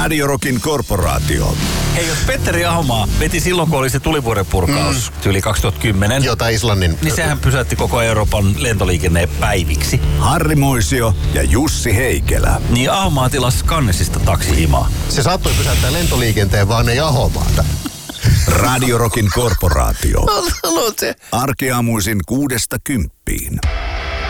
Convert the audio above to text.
Radio Rockin korporaatio. Hei, jos Petteri Ahomaa veti silloin, kun oli se tulivuoren purkaus yli 2010. Jota Islannin. Niin sehän pysäytti koko Euroopan lentoliikenne päiviksi. Harri Moisio ja Jussi Heikelä. Niin Ahomaa tilasi Cannesista taksihimaa. Se saattoi pysäyttää lentoliikenteen, vaan ei Ahomaata. Radio Rockin korporaatio. Arkeaamuisin 6–10.